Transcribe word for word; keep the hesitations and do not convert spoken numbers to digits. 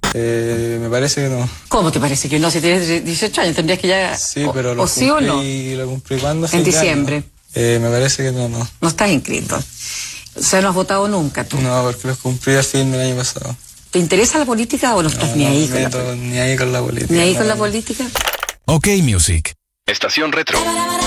Eh, me parece que no. ¿Cómo te parece que no? Si tienes dieciocho años tendrías que ya... Sí, o, pero lo o sí o no. cumplí, lo cumplí cuando. En diciembre. Eh, me parece que no, no. No estás inscrito. O sea, no has votado nunca tú. No, porque los cumplí a fin del año pasado. ¿Te interesa la política o no estás no, ni, no, ahí con meto, la... ni ahí con la política? ¿Ni ahí no, con la no. política? Ok Music. Estación Retro.